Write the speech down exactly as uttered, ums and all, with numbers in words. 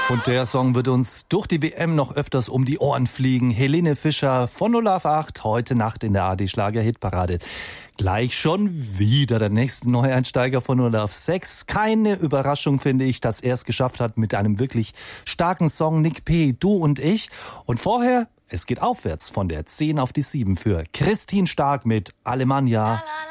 Und der Song wird uns durch die W M noch öfters um die Ohren fliegen. Helene Fischer von null auf acht, heute Nacht in der A R D Schlager-Hitparade. Gleich schon wieder der nächste Neueinsteiger von null auf sechs. Keine Überraschung, finde ich, dass er es geschafft hat mit einem wirklich starken Song. Nick P., Du und ich. Und vorher, es geht aufwärts von der zehn auf die sieben für Christine Stark mit Alemannia.